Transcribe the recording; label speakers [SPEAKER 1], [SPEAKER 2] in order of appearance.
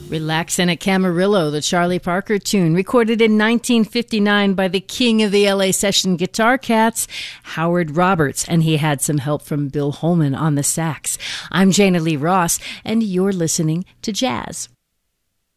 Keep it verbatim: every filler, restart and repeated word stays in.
[SPEAKER 1] Relaxin' at Camarillo, the Charlie Parker tune, recorded in nineteen fifty-nine by the king of the L A session guitar cats, Howard Roberts, and he had some help from Bill Holman on the sax. I'm Jana Lee Ross, and you're listening to Jazz.